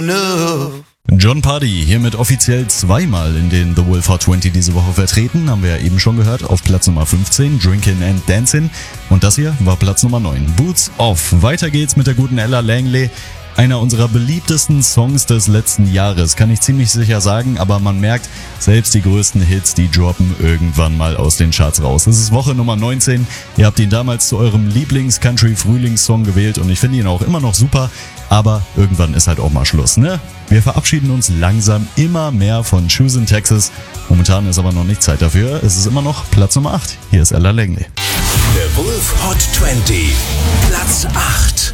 Jon Pardi hiermit offiziell zweimal in den The Wolf Hot 20 diese Woche vertreten, haben wir ja eben schon gehört, auf Platz Nummer 15, Drinkin' and Dancin', und das hier war Platz Nummer 9, Boots Off. Weiter geht's mit der guten Ella Langley, einer unserer beliebtesten Songs des letzten Jahres, kann ich ziemlich sicher sagen, aber man merkt, selbst die größten Hits, die droppen irgendwann mal aus den Charts raus. Es ist Woche Nummer 19, ihr habt ihn damals zu eurem Lieblings-Country-Frühlingssong gewählt und ich finde ihn auch immer noch super, aber irgendwann ist halt auch mal Schluss, ne? Wir verabschieden uns langsam immer mehr von Choosin' Texas. Momentan ist aber noch nicht Zeit dafür. Es ist immer noch Platz Nummer 8. Hier ist Ella Langley. The Wolf Hot 20, Platz 8.